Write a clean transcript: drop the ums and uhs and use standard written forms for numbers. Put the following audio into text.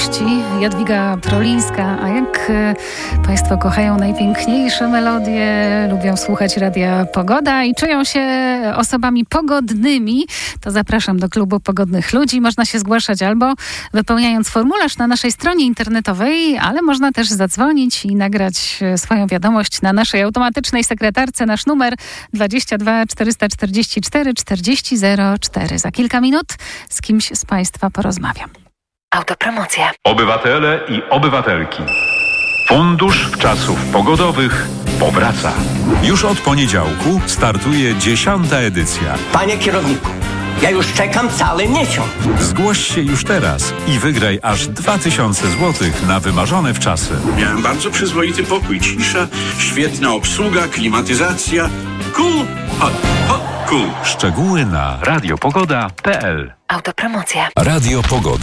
gości Jadwiga Prolińska, a jak Państwo kochają najpiękniejsze melodie, lubią słuchać Radia Pogoda i czują się osobami pogodnymi, to zapraszam do klubu Pogodnych Ludzi. Można się zgłaszać albo wypełniając formularz na naszej stronie internetowej, ale można też zadzwonić i nagrać swoją wiadomość na naszej automatycznej sekretarce. Nasz numer 22 444 4004. Za kilka minut z kimś z Państwa porozmawiam. Autopromocja. Obywatele i obywatelki. Fundusz Czasów Pogodowych powraca. Już od poniedziałku startuje 10. edycja. Panie kierowniku, ja już czekam cały miesiąc. Zgłoś się już teraz i wygraj aż 2000 zł na wymarzone wczasy. Miałem bardzo przyzwoity pokój, cisza, świetna obsługa, klimatyzacja. Cool, cool. Szczegóły na radiopogoda.pl. Autopromocja. Radio Pogoda.